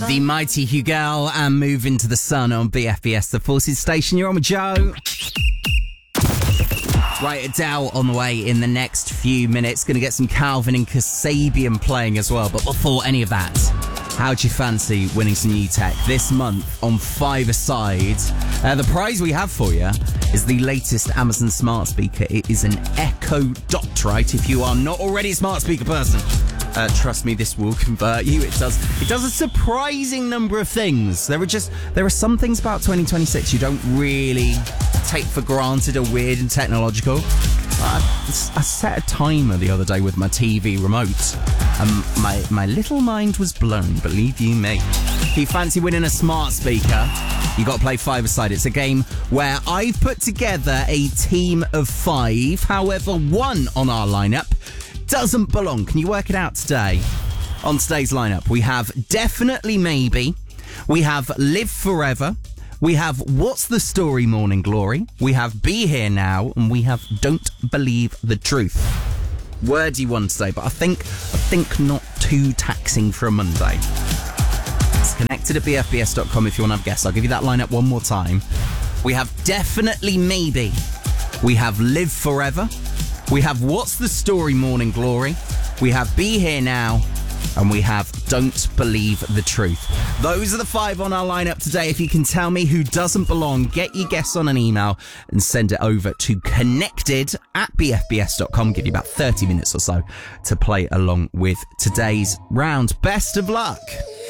The mighty Hugo and Move Into the Sun on BFBS, the Forces Station. You're on with Joe. Right, Adele on the way in the next few minutes. Going to get some Calvin and Kasabian playing as well. But before any of that, how'd you fancy winning some new tech this month on Five-A-Side? The prize we have for you is the latest Amazon smart speaker. It is an Echo Dot, right? If you are not already a smart speaker person, trust me, this will convert you. It does a surprising number of things. There are some things about 2026 you don't really take for granted, are weird and technological. I set a timer the other day with my TV remote, and my little mind was blown, believe you me. If you fancy winning a smart speaker, you got to play Five-A-Side. It's a game where I've put together a team of 5. However, one on our lineup doesn't belong. Can you work it out today? On today's lineup, we have Definitely Maybe, we have Live Forever, we have What's the Story Morning Glory, we have Be Here Now, and we have Don't Believe the Truth. Wordy one today, but I think not too taxing for a Monday. It's connected at bfbs.com if you want to have a guess. I'll give you that lineup one more time. We have Definitely Maybe, we have Live Forever, we have What's the Story Morning Glory, we have Be Here Now, and we have Don't Believe the Truth. Those are the 5 on our lineup today. If you can tell me who doesn't belong, get your guess on an email and send it over to connected@bfbs.com. Give you about 30 minutes or so to play along with today's round. Best of luck.